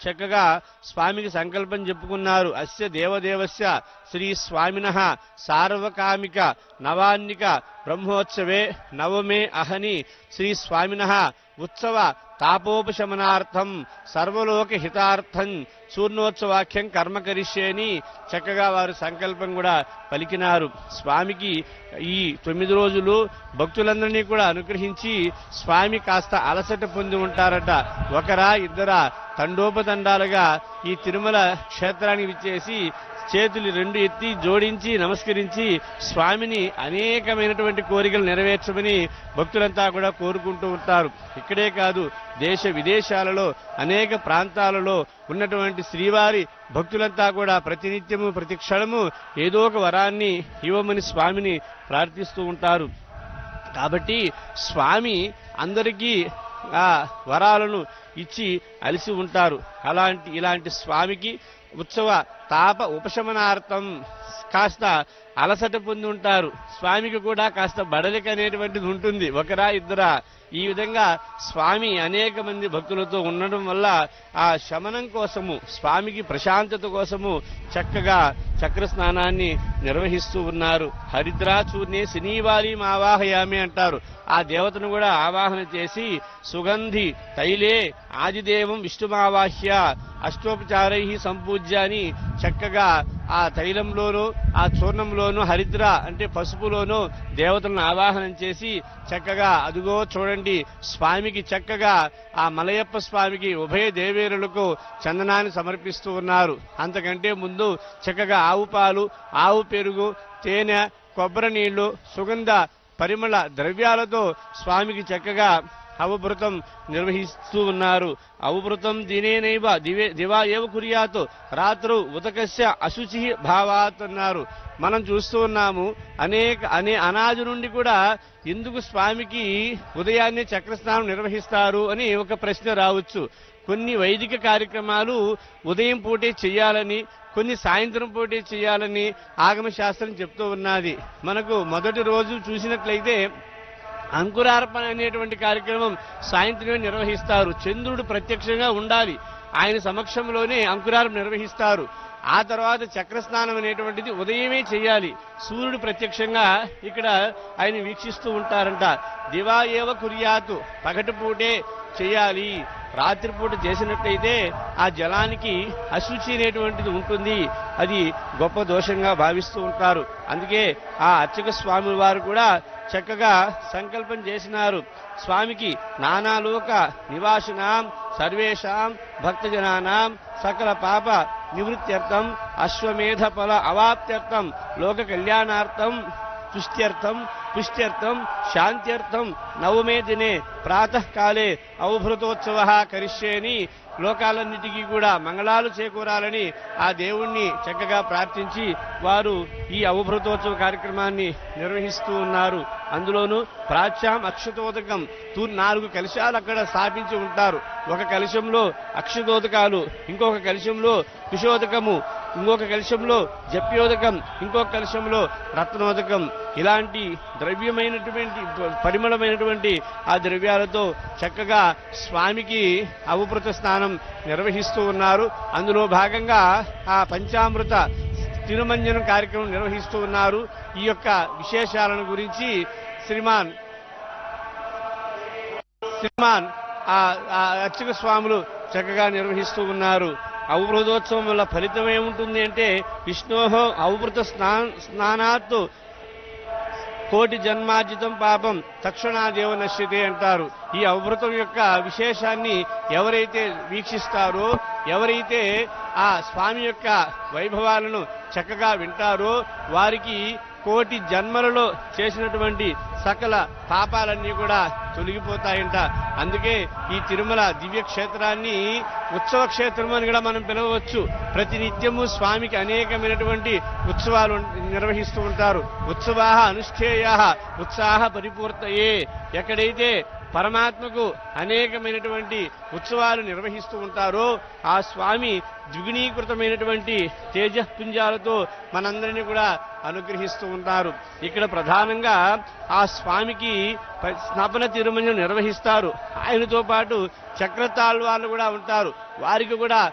చక్కగా స్వామికి సంకల్పం చెప్పుకున్నారు. అస్య దేవదేవస్య శ్రీ స్వామినః సార్వకామిక నవాన్నిక బ్రహ్మోత్సవే నవమే అహని శ్రీ స్వామినః ఉత్సవ తాపోపశమనార్థం సర్వలోక హితార్థం చూర్ణోత్సవాఖ్యం కర్మ కరిష్యేని చక్కగా వారు సంకల్పం కూడా పలికినారు. స్వామికి ఈ 9 రోజులు భక్తులందరినీ కూడా అనుగ్రహించి స్వామి కాస్త అలసట పొంది ఉంటారట. ఒకరా ఇద్దరా తండోపతండాలుగా ఈ తిరుమల క్షేత్రానికి విచ్చేసి చేతులు 2 ఎత్తి జోడించి నమస్కరించి స్వామిని అనేకమైనటువంటి కోరికలు నెరవేర్చమని భక్తులంతా కూడా కోరుకుంటూ ఉంటారు. ఇక్కడే కాదు, దేశ విదేశాలలో అనేక ప్రాంతాలలో ఉన్నటువంటి శ్రీవారి భక్తులంతా కూడా ప్రతినిత్యము ప్రతి క్షణము ఏదో ఒక వరాన్ని ఇవ్వమని స్వామిని ప్రార్థిస్తూ ఉంటారు. కాబట్టి స్వామి అందరికీ ఆ వరాలను ఇచ్చి అలిసి ఉంటారు. ఇలాంటి స్వామికి ఉత్సవ తాప ఉపశమనార్థం కాస్త అలసట పొంది ఉంటారు. స్వామికి కూడా కాస్త బడలిక అనేటువంటిది ఉంటుంది, ఒకరా ఇద్దరా. ఈ విధంగా స్వామి అనేక మంది భక్తులతో ఉండడం వల్ల ఆ శమనం కోసము, స్వామికి ప్రశాంతత కోసము చక్కగా చక్ర స్నానాన్ని నిర్వహిస్తూ ఉన్నారు. హరిద్రాచూర్ణే శనివాలి ఆవాహయామి అంటారు. ఆ దేవతను కూడా ఆవాహన చేసి సుగంధి తైలే ఆదిదేవం విష్ణుమావాహ్య అష్టోపచారై సంపూజ్య అని చక్కగా ఆ తైలంలోనూ ఆ చూర్ణంలోనూ హరిద్ర అంటే పసుపులోనూ దేవతలను ఆవాహనం చేసి చక్కగా అదుగో చూడండి స్వామికి చక్కగా ఆ మలయప్ప స్వామికి ఉభయ దేవేరులకు చందనాన్ని సమర్పిస్తూ ఉన్నారు. అంతకంటే ముందు చక్కగా ఆవు పాలు, ఆవు పెరుగు, తేనె, కొబ్బరి నీళ్లు, సుగంధ పరిమళ ద్రవ్యాలతో స్వామికి చక్కగా అవభృతం నిర్వహిస్తూ ఉన్నారు. అవభృతం దినేనైవ దివా ఏవ కుర్యాత్ రాత్రు ఉదకస్య అశుచి భావాత్ అన్నారు. మనం చూస్తూ ఉన్నాము అనాది నుండి కూడా ఎందుకు స్వామికి ఉదయాన్నే చక్రస్నానం నిర్వహిస్తారు అని ఒక ప్రశ్న రావచ్చు. కొన్ని వైదిక కార్యక్రమాలు ఉదయం పూటే చేయాలని, కొన్ని సాయంత్రం పూటే చేయాలని ఆగమ శాస్త్రం చెప్తూ ఉన్నది. మనకు మొదటి రోజు చూసినట్లయితే అంకురార్పణ అనేటువంటి కార్యక్రమం సాయంత్రమే నిర్వహిస్తారు. చంద్రుడు ప్రత్యక్షంగా ఉండాలి, ఆయన సమక్షంలోనే అంకురార్పణ నిర్వహిస్తారు. ఆ తర్వాత చక్రస్నానం అనేటువంటిది ఉదయమే చేయాలి, సూర్యుడు ప్రత్యక్షంగా ఇక్కడ ఆయన వీక్షిస్తూ ఉంటారంట. దివా ఏవ కుర్యాతు పగటిపూటే చేయాలి, రాత్రిపూట చేసినట్లయితే ఆ జలానికి అశుచి అనేటువంటిది ఉంటుంది, అది గొప్ప దోషంగా భావిస్తూ ఉంటారు. అందుకే ఆ అర్చక స్వామి వారు కూడా చక్కగా సంకల్పం చేసినారు. స్వామికి నానాలోక నివాసినాం సర్వేషాం భక్తజనానాం సకల పాప నివృత్త్యర్థం అశ్వమేధ ఫల అవాప్త్యర్థం లోక కళ్యాణార్థం తుష్ట్యర్థం పుష్ట్యర్థం శాంత్యర్థం నవమే దినే ప్రాతకాలే అవభృతోత్సవ కరిష్యేని లోకాలన్నిటికీ కూడా మంగళాలు చేకూరాలని ఆ దేవుణ్ణి చక్కగా ప్రార్థించి వారు ఈ అవభృతోత్సవ కార్యక్రమాన్ని నిర్వహిస్తూ ఉన్నారు. అందులోనూ ప్రాచ్యాం అక్షతోదకం 4 కలశాలు అక్కడ స్థాపించి ఉంటారు. ఒక కలశంలో అక్షతోదకాలు, ఇంకొక కలశంలో కుశోదకము, ఇంకొక కలశంలో జప్యోదకం, ఇంకొక కలశంలో రత్నోదకం. ఇలాంటి ద్రవ్యమైనటువంటి పరిమళమైనటువంటి ఆ ద్రవ్యాలతో చక్కగా స్వామికి అవభృత స్నానం నిర్వహిస్తూ ఉన్నారు. అందులో భాగంగా ఆ పంచామృత తిరుమంజనం కార్యక్రమం నిర్వహిస్తూ ఉన్నారు. ఈ యొక్క విశేషాలను గురించి శ్రీమాన్ అర్చక స్వాములు చక్కగా నిర్వహిస్తూ ఉన్నారు. అవభృతోత్సవం వల్ల ఫలితం ఏముంటుంది అంటే విష్ణోహో అవభృత స్నానాత్ కోటి జన్మార్జితం పాపం తక్షణాదేవ నశ్యతే అంటారు. ఈ అవభృతం యొక్క విశేషాన్ని ఎవరైతే వీక్షిస్తారో, ఎవరైతే ఆ స్వామి యొక్క వైభవాలను చక్కగా వింటారో వారికి కోటి జన్మలలో చేసినటువంటి సకల పాపాలన్నీ కూడా తొలగిపోతాయంట. అందుకే ఈ తిరుమల దివ్య క్షేత్రాన్ని ఉత్సవ క్షేత్రం అని కూడా మనం పిలవవచ్చు. ప్రతి నిత్యము స్వామికి అనేకమైనటువంటి ఉత్సవాలు నిర్వహిస్తూ ఉంటారు. ఉత్సవాహ అనుష్ఠేయాః ఉత్సాహ పరిపూర్తయే. ఎక్కడైతే పరమాత్మకు అనేకమైనటువంటి ఉత్సవాలు నిర్వహిస్తూ ఉంటారో ఆ స్వామి ద్విగుణీకృతమైనటువంటి తేజపుంజాలతో మనందరినీ కూడా అనుగ్రహిస్తూ ఉంటారు. ఇక్కడ ప్రధానంగా ఆ స్వామికి స్నపన తిరుమంజనం నిర్వహిస్తారు. ఆయనతో పాటు చక్రతాళ్ వాళ్ళు కూడా ఉంటారు. వారికి కూడా